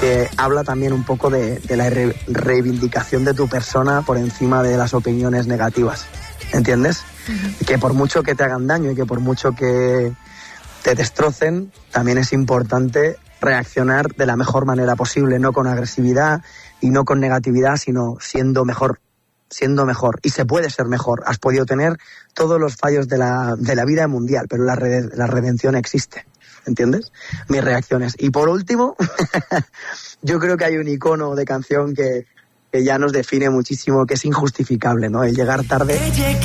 que habla también un poco de la reivindicación de tu persona por encima de las opiniones negativas, ¿entiendes? Que por mucho que te hagan daño y que por mucho que te destrocen, también es importante reaccionar de la mejor manera posible, no con agresividad y no con negatividad, sino siendo mejor. Y se puede ser mejor. Has podido tener todos los fallos de la vida mundial, pero la redención existe, ¿entiendes? Mis reacciones. Y por último, yo creo que hay un icono de canción que ya nos define muchísimo, que es Injustificable, ¿no? El llegar tarde.